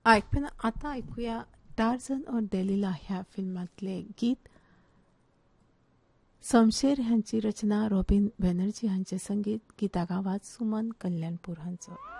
आता ऐकूया टार्झन और डेलिला ह्या फिल्मातले गीत. समशेर ह्यांची रचना, रॉबिन बॅनर्जी हांचे संगीत, गीताक आवाज सुमन कल्याणपूर हांचो.